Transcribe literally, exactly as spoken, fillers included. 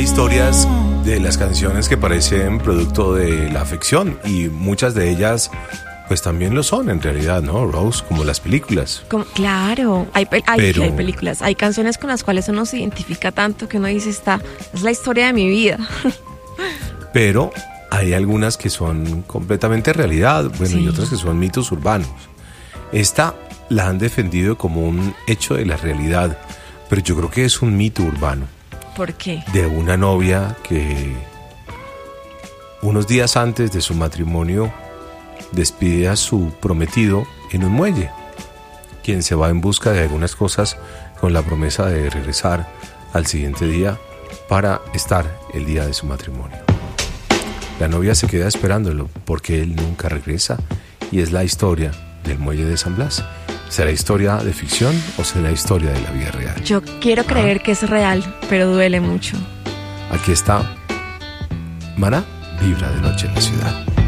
historias de las canciones que parecen producto de la ficción y muchas de ellas pues también lo son en realidad, ¿no, Rose? Como las películas. Como, claro, hay, pe- hay, Pero- hay películas, hay canciones con las cuales uno se identifica tanto que uno dice, esta es la historia de mi vida. Pero hay algunas que son completamente realidad, bueno, Sí. y otras que son mitos urbanos. Esta la han defendido como un hecho de la realidad, pero yo creo que es un mito urbano. ¿Por qué? De una novia que unos días antes de su matrimonio despide a su prometido en un muelle, quien se va en busca de algunas cosas con la promesa de regresar al siguiente día para estar el día de su matrimonio. La novia se queda esperándolo porque él nunca regresa y es la historia del muelle de San Blas. ¿Será historia de ficción o será historia de la vida real? Yo quiero creer que es real, pero duele mucho. Aquí está Maná, Vibra de Noche en la Ciudad.